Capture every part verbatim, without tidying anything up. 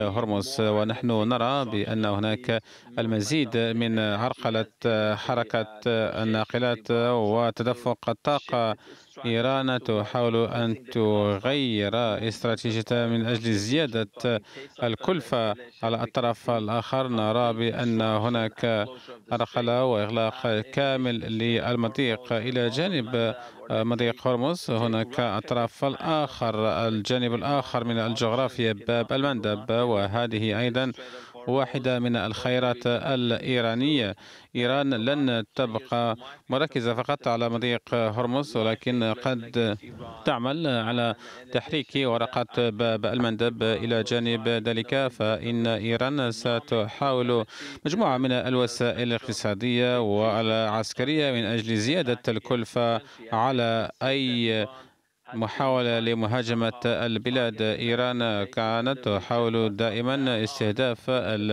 هرمز، ونحن نرى بأن هناك المزيد من عرقلة حركة الناقلات وتدفق الطاقة. إيران تحاول أن تغير استراتيجيتها من أجل زيادة الكلفة على الطرف الآخر. نرى بأن هناك عرقلة وإغلاق كامل للمضيق إلى جانب مضيق هرمز. هناك الطرف الآخر، الجانب الآخر من الجغرافيا، باب المندب، وهذه أيضا واحدة من الخيارات الإيرانية. إيران لن تبقى مركزة فقط على مضيق هرمز، ولكن قد تعمل على تحريك ورقة باب المندب. إلى جانب ذلك فإن إيران ستحاول مجموعة من الوسائل الاقتصادية والعسكرية من أجل زيادة الكلفة على أي محاولة لمهاجمة البلاد. إيران كانت تحاول دائما استهداف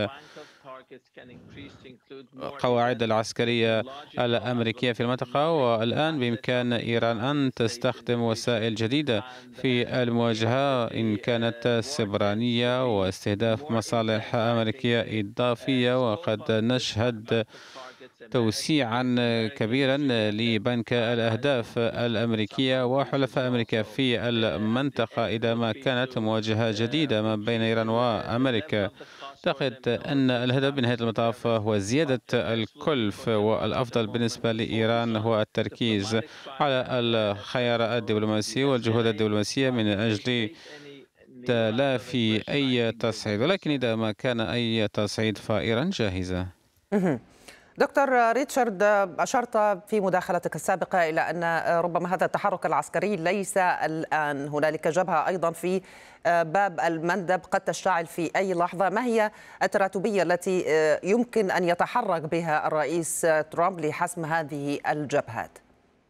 القواعد العسكرية الأمريكية في المنطقة، والآن بإمكان إيران أن تستخدم وسائل جديدة في المواجهة، إن كانت سبرانية واستهداف مصالح أمريكية إضافية. وقد نشهد توسيعا كبيرا لبنك الأهداف الأمريكية وحلفاء أمريكا في المنطقة إذا ما كانت مواجهة جديدة ما بين إيران وأمريكا. أعتقد أن الهدف بنهاية المطاف هو زيادة الكلف، والأفضل بالنسبة لإيران هو التركيز على الخيار الدبلوماسي والجهود الدبلوماسية من أجل تلافي أي تصعيد، ولكن إذا ما كان أي تصعيد فإيران جاهزة. دكتور ريتشارد، أشرت في مداخلتك السابقة إلى أن ربما هذا التحرك العسكري ليس الآن. هنالك جبهة أيضا في باب المندب قد تشتعل في أي لحظة. ما هي التراتبية التي يمكن أن يتحرك بها الرئيس ترامب لحسم هذه الجبهات؟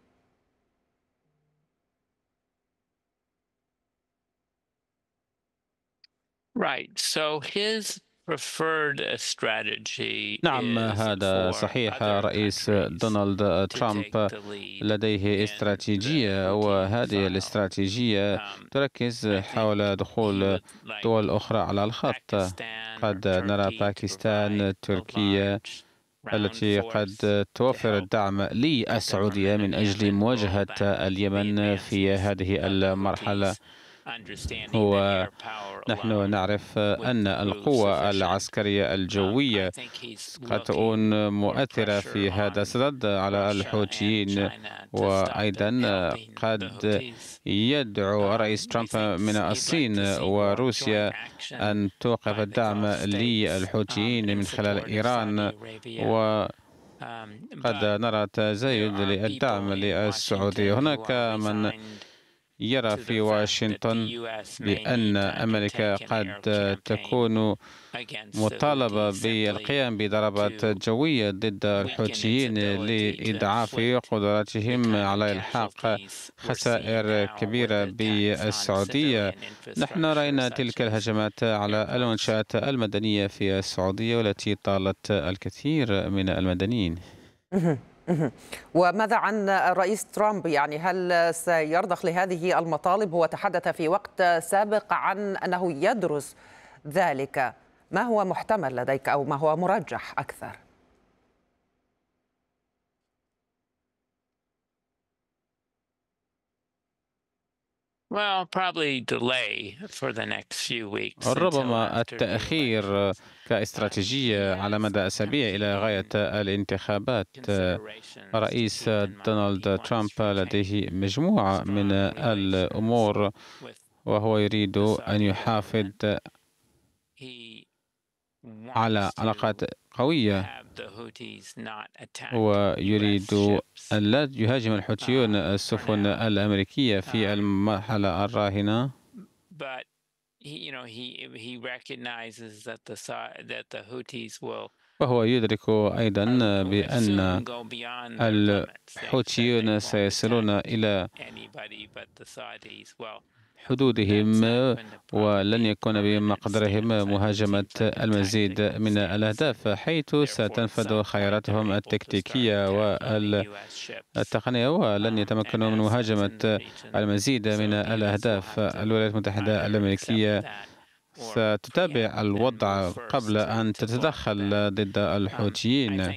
Right. So his نعم، هذا صحيح. رئيس دونالد ترامب لديه استراتيجية، وهذه الاستراتيجية تركز حول دخول دول أخرى على الخط. قد نرى باكستان، تركيا، التي قد توفر الدعم للسعودية من أجل مواجهة اليمن في هذه المرحلة. ونحن نعرف أن القوة العسكرية الجوية قد تكون مؤثرة في هذا الصدد على الحوثيين، وأيضا قد يدعو الرئيس ترامب من الصين وروسيا أن توقف الدعم للحوثيين من خلال إيران، وقد نرى تزايد للدعم للسعودية. هناك من يرى في واشنطن بأن أمريكا قد تكون مطالبة بالقيام بضربات جوية ضد الحوثيين لإضعاف قدراتهم على إلحاق خسائر كبيرة بالسعودية. نحن رأينا تلك الهجمات على المنشآت المدنية في السعودية والتي طالت الكثير من المدنيين. وماذا عن الرئيس ترامب؟ يعني هل سيرضخ لهذه المطالب؟ هو تحدث في وقت سابق عن أنه يدرس ذلك. ما هو محتمل لديك أو ما هو مرجح أكثر؟ ربما التأخير كاستراتيجية على مدى أسابيع إلى غاية الانتخابات. رئيس دونالد ترامب لديه مجموعة من الأمور، وهو يريد أن يحافظ على علاقات قوية، ويريد أن لا يهاجم الحوثيون السفن الأمريكية في المرحلة الراهنة. وهو يدرك أيضا بأن الحوثيون سيصلون إلى حدودهم، ولن يكون بمقدرهم مهاجمة المزيد من الأهداف، حيث ستنفذ خياراتهم التكتيكية والتقنية، ولن يتمكنوا من مهاجمة المزيد من الأهداف. الولايات المتحدة الأمريكية ستتابع الوضع قبل أن تتدخل ضد الحوثيين.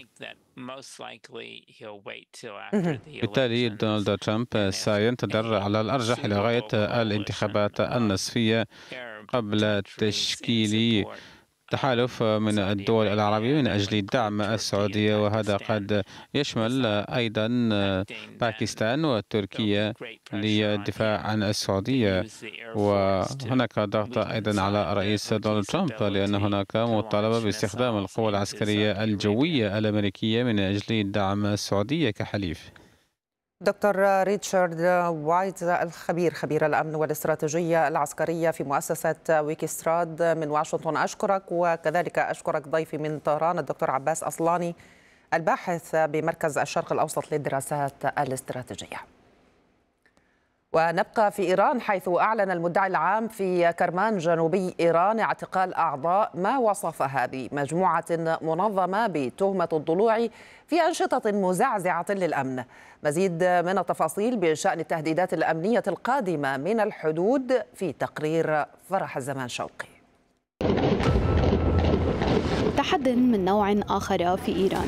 بالتالي دونالد ترامب سينتظر على الأرجح لغاية الانتخابات النصفية قبل تشكيل تحالف من الدول العربية من أجل دعم السعودية، وهذا قد يشمل أيضا باكستان وتركيا للدفاع عن السعودية. وهناك ضغط أيضا على الرئيس دونالد ترامب لأن هناك مطالبة باستخدام القوى العسكرية الجوية الأمريكية من أجل دعم السعودية كحليف. دكتور ريتشارد وايت الخبير خبير الأمن والاستراتيجية العسكرية في مؤسسة ويكيستراد من واشنطن، أشكرك، وكذلك أشكرك ضيفي من طهران الدكتور عباس أصلاني الباحث بمركز الشرق الأوسط للدراسات الاستراتيجية. ونبقى في إيران، حيث أعلن المدعي العام في كرمان جنوبي إيران اعتقال أعضاء ما وصفها بمجموعة منظمة بتهمة الضلوع في أنشطة مزعزعة للأمن. مزيد من التفاصيل بشأن التهديدات الأمنية القادمة من الحدود في تقرير فرح الزمان شوقي. تحد من نوع آخر في إيران،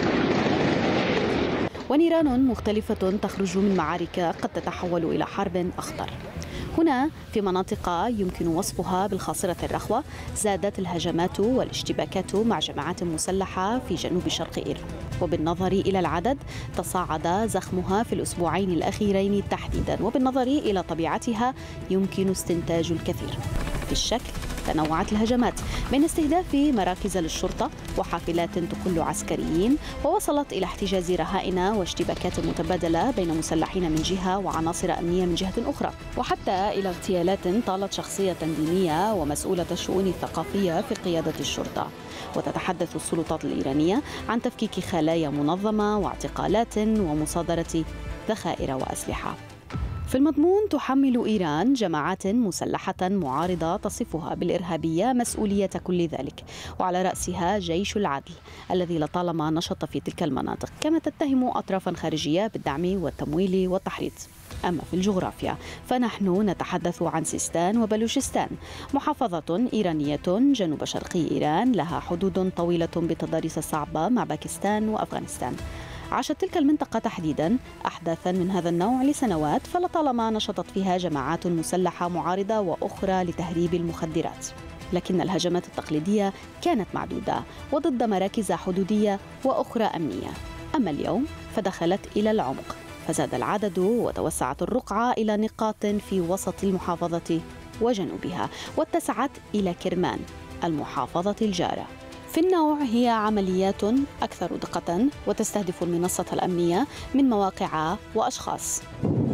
ونيران مختلفة تخرج من معارك قد تتحول إلى حرب أخطر. هنا في مناطق يمكن وصفها بالخاصرة الرخوة زادت الهجمات والاشتباكات مع جماعات مسلحة في جنوب شرق إيران، وبالنظر إلى العدد تصاعد زخمها في الأسبوعين الأخيرين تحديدا، وبالنظر إلى طبيعتها يمكن استنتاج الكثير. في الشكل تنوعت الهجمات بين استهداف مراكز للشرطة وحافلات تقل عسكريين، ووصلت إلى احتجاز رهائن واشتباكات متبادلة بين مسلحين من جهة وعناصر أمنية من جهة أخرى، وحتى إلى اغتيالات طالت شخصية دينية ومسؤولة الشؤون الثقافية في قيادة الشرطة. وتتحدث السلطات الإيرانية عن تفكيك خلايا منظمة واعتقالات ومصادرة ذخائر وأسلحة. في المضمون تحمل إيران جماعات مسلحة معارضة تصفها بالإرهابية مسؤولية كل ذلك، وعلى رأسها جيش العدل الذي لطالما نشط في تلك المناطق، كما تتهم أطرافا خارجية بالدعم والتمويل والتحريض. أما في الجغرافيا فنحن نتحدث عن سيستان وبلوشستان، محافظة إيرانية جنوب شرقي إيران لها حدود طويلة بتضاريس صعبة مع باكستان وأفغانستان. عاشت تلك المنطقة تحديدا أحداثا من هذا النوع لسنوات، فلطالما نشطت فيها جماعات مسلحة معارضة وأخرى لتهريب المخدرات، لكن الهجمات التقليدية كانت معدودة وضد مراكز حدودية وأخرى أمنية. أما اليوم فدخلت إلى العمق، فزاد العدد وتوسعت الرقعة إلى نقاط في وسط المحافظة وجنوبها، واتسعت إلى كرمان المحافظة الجارة. في النوع هي عمليات أكثر دقة وتستهدف المنصة الأمنية من مواقع وأشخاص.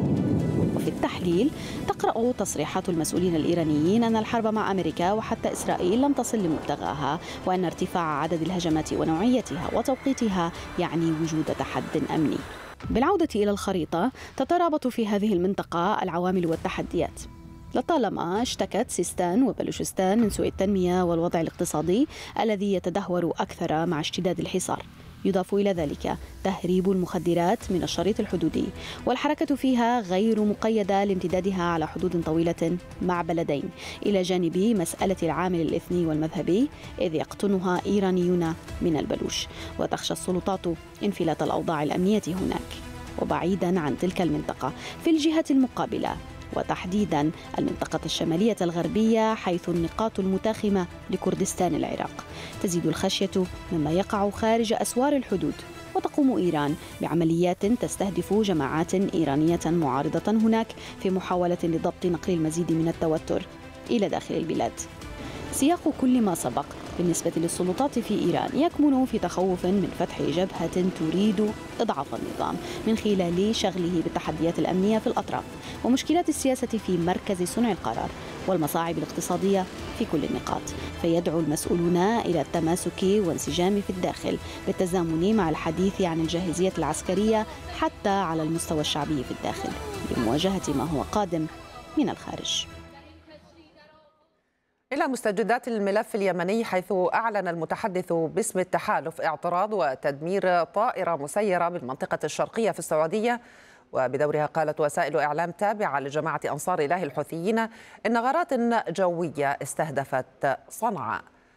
وفي التحليل تقرأ تصريحات المسؤولين الإيرانيين أن الحرب مع أمريكا وحتى إسرائيل لم تصل لمبتغاها، وأن ارتفاع عدد الهجمات ونوعيتها وتوقيتها يعني وجود تحد أمني. بالعودة إلى الخريطة تترابط في هذه المنطقة العوامل والتحديات. لطالما اشتكت سيستان وبلوشستان من سوء التنمية والوضع الاقتصادي الذي يتدهور أكثر مع اشتداد الحصار. يضاف إلى ذلك تهريب المخدرات من الشريط الحدودي، والحركة فيها غير مقيدة لامتدادها على حدود طويلة مع بلدين، إلى جانب مسألة العامل الإثني والمذهبي إذ يقطنها إيرانيون من البلوش. وتخشى السلطات انفلات الأوضاع الأمنية هناك. وبعيدا عن تلك المنطقة في الجهة المقابلة، وتحديدا المنطقة الشمالية الغربية حيث النقاط المتاخمة لكردستان العراق، تزيد الخشية مما يقع خارج أسوار الحدود. وتقوم إيران بعمليات تستهدف جماعات إيرانية معارضة هناك في محاولة لضبط نقل المزيد من التوتر إلى داخل البلاد. سياق كل ما سبق بالنسبة للسلطات في إيران يكمن في تخوف من فتح جبهة تريد إضعاف النظام من خلال شغله بالتحديات الأمنية في الأطراف، ومشكلات السياسة في مركز صنع القرار، والمصاعب الاقتصادية في كل النقاط. فيدعو المسؤولون إلى التماسك وانسجام في الداخل بالتزامن مع الحديث عن الجاهزية العسكرية حتى على المستوى الشعبي في الداخل لمواجهة ما هو قادم من الخارج. إلى مستجدات الملف اليمني، حيث أعلن المتحدث باسم التحالف اعتراض وتدمير طائرة مسيرة بالمنطقة الشرقية في السعودية وبدورها قالت وسائل إعلام تابعة لجماعة أنصار الله الحوثيين إن غارات جوية استهدفت صنعاء.